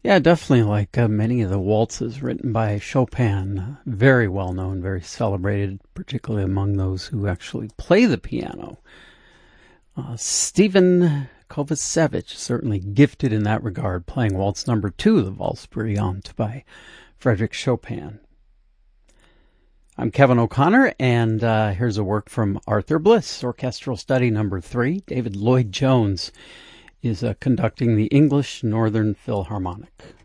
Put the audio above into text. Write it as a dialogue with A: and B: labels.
A: Yeah, definitely like many of the waltzes written by Chopin. Very well known, very celebrated, particularly among those who actually play the piano. Stephen Kovacevic, certainly gifted in that regard, playing Waltz Number 2, the Valse Brillante by Frédéric Chopin. I'm Kevin O'Connor, and here's a work from Arthur Bliss, Orchestral Study Number 3. David Lloyd Jones is conducting the English Northern Philharmonic.